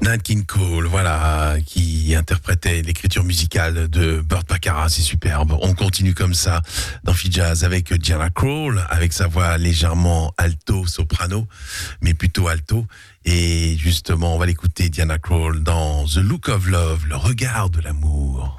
Nat King Cole, voilà, qui interprétait l'écriture musicale de Burt Bacharach, c'est superbe. On continue comme ça dans Fijazz avec Diana Krall, avec sa voix légèrement alto-soprano, mais plutôt alto. Et justement, on va l'écouter, Diana Krall, dans The Look of Love, le regard de l'amour.